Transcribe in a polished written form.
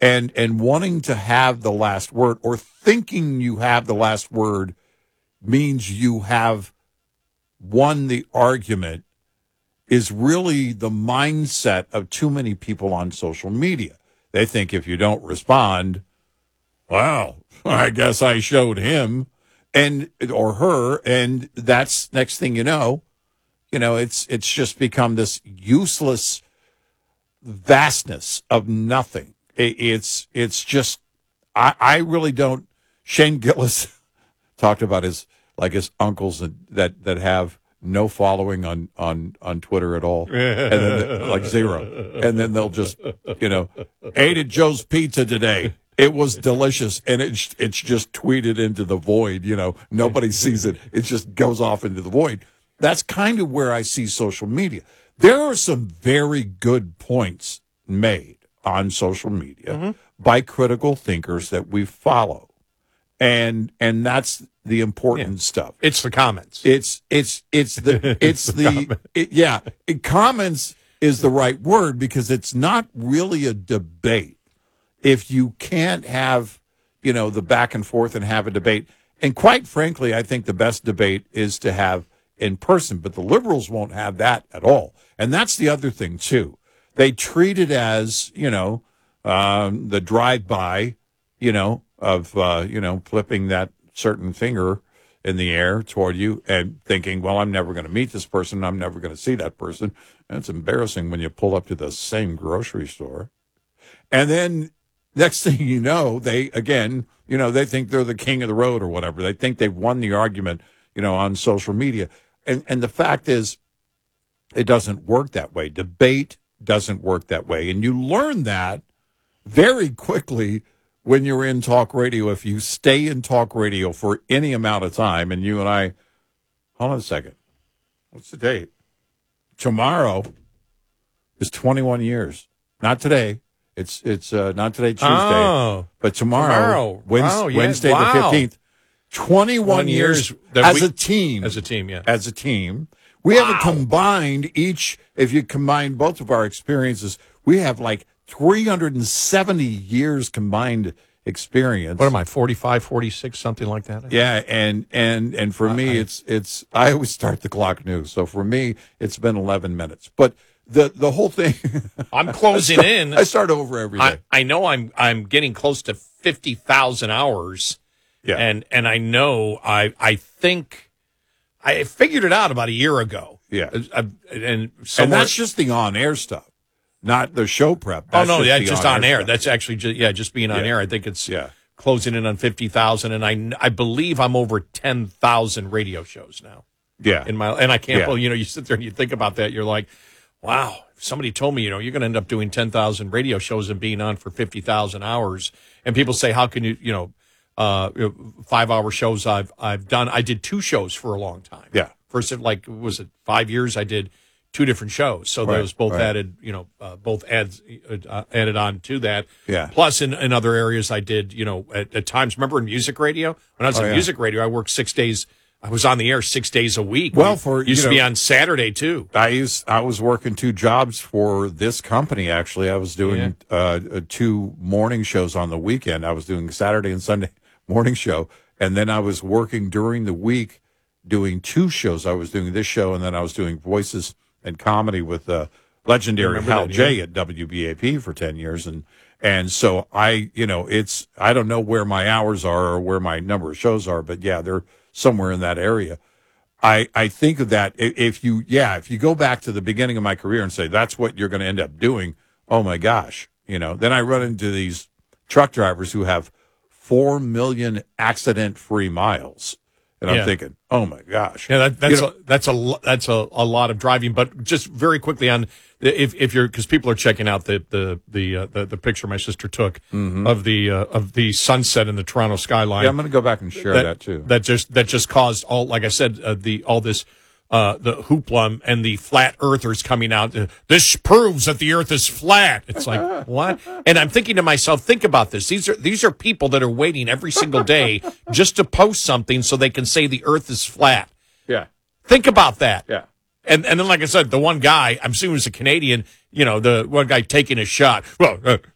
And wanting to have the last word or thinking you have the last word means you have won the argument is really the mindset of too many people on social media. They think if you don't respond, well, I guess I showed him and or her, and that's next thing you know, it's just become this useless vastness of nothing. It's just I really don't. Shane Gillis talked about his uncles that have no following on Twitter at all, and then like zero, and then they'll just ate at Joe's Pizza today. It was delicious, and it's just tweeted into the void. Nobody sees it. It just goes off into the void. That's kind of where I see social media. There are some very good points made on social media by critical thinkers that we follow, and that's the important stuff. It's the comments. Comments is the right word because it's not really a debate. If you can't have, the back and forth and have a debate, and quite frankly, I think the best debate is to have in person, but the liberals won't have that at all. And that's the other thing, too. They treat it as, the drive-by, of, flipping that certain finger in the air toward you and thinking, well, I'm never going to meet this person. I'm never going to see that person. And it's embarrassing when you pull up to the same grocery store. And then next thing you know, they think they're the king of the road or whatever. They think they've won the argument, on social media. And the fact is, it doesn't work that way. Debate doesn't work that way. And you learn that very quickly when you're in talk radio. If you stay in talk radio for any amount of time, and you and I, hold on a second. What's the date? Tomorrow is 21 years. Not today. It's not today, Tuesday, but tomorrow. Wednesday the 15th. 21 years as a team. As a team, yeah. As a team. We have a combined if you combine both of our experiences, we have like 370 years combined experience. What am I, 45, 46, something like that? Yeah, and for me, it's I always start the clock new. So for me, it's been 11 minutes. But the whole thing. I'm closing in. I start over every day. I know I'm getting close to 50,000 hours. Yeah. And I know I think I figured it out about a year ago. Yeah. And that's just the on-air stuff, not the show prep. That's just on air. That's actually just being on air. I think it's closing in on 50,000, and I believe I'm over 10,000 radio shows now. Yeah. And I can't believe, you sit there and you think about that, you're like, wow, if somebody told me, you're going to end up doing 10,000 radio shows and being on for 50,000 hours. And people say, how can you, 5-hour shows I've done. I did 2 shows for a long time. Yeah. First, was it 5 years? I did 2 different shows. So those both added, both added on to that. Yeah. Plus in other areas I did, at times, remember in music radio? When I was in music radio, I worked 6 days. I was on the air 6 days a week. Well, used to be on Saturday too. I was working 2 jobs for this company. Actually, I was doing 2 morning shows on the weekend. I was doing Saturday and Sunday morning show, and then I was working during the week doing 2 shows. I was doing this show, and then I was doing voices and comedy with legendary Hal J at WBAP for 10 years, and so I don't know where my hours are or where my number of shows are, but yeah, they're somewhere in that area. I think of that if you go back to the beginning of my career and say that's what you're going to end up doing, oh my gosh, then I run into these truck drivers who have 4 million accident-free miles, and I'm thinking, oh my gosh, that's a lot of driving. But just very quickly on if you're, because people are checking out the picture my sister took of the sunset in the Toronto skyline. Yeah, I'm going to go back and share that too. That just caused all, like I said, all this. The hoopla and the flat earthers coming out. This proves that the earth is flat. It's like, what? And I'm thinking to myself, think about this. These are people that are waiting every single day just to post something so they can say the earth is flat. Yeah. Think about that. Yeah. And then, like I said, the one guy, I'm assuming he's a Canadian, the one guy taking a shot. Well,